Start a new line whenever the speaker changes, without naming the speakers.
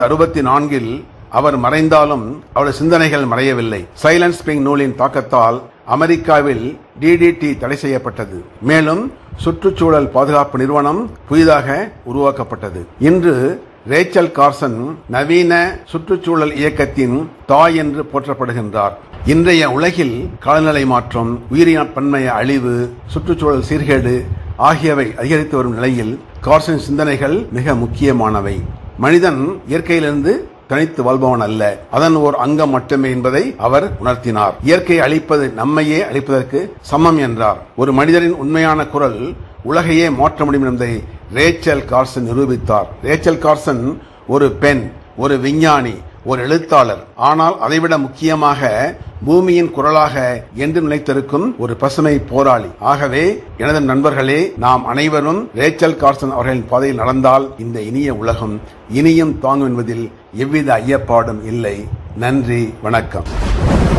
1964 அவர் மறைந்தாலும் அவருடைய சிந்தனைகள் மறையவில்லை. சைலண்ட் ஸ்பிரிங் நூலின் தாக்கத்தால் அமெரிக்காவில் DDT தடை செய்யப்பட்டது. மேலும் சுற்றுச்சூழல் பாதுகாப்பு நிறுவனம் புதிதாக உருவாக்கப்பட்டது. இன்று ரேச்சல் கார்சன் நவீன சுற்றுச்சூழல் இயக்கத்தின் தாய் என்று போற்றப்படுகின்றார். இன்றைய உலகில் காலநிலை மாற்றம், உயிரின பன்மைய அழிவு, சுற்றுச்சூழல் சீர்கேடு ஆகியவை அதிகரித்து வரும் நிலையில் கார்சன் சிந்தனைகள் மிக முக்கியமானவை. மனிதன் இயற்கையிலிருந்து தனித்து வாழ்பவன் அல்ல, அதன் ஓர் அங்கம் மட்டுமே என்பதை அவர் உணர்த்தினார். இயற்கையை அழிப்பது நம்மையே அழிப்பதற்கு சமம் என்றார். ஒரு மனிதரின் உண்மையான குரல் உலகையே மாற்ற முடியும் என்பதை ரேச்சல் கார்சன் நிரூபித்தார். ரேச்சல் கார்சன் ஒரு பெண், ஒரு விஞ்ஞானி, ஒரு எழுத்தாளர், ஆனால் அதைவிட முக்கியமாக பூமியின் குரலாக என்று நிலைத்திருக்கும் ஒரு பசுமை போராளி. ஆகவே எனது நண்பர்களே, நாம் அனைவரும் ரேச்சல் கார்சன் அவர்களின் பாதையில் நடந்தால் இந்த இனிய உலகம் இனியும் தாங்கும் என்பதில் எவ்வித ஐயப்பாடும் இல்லை. நன்றி, வணக்கம்.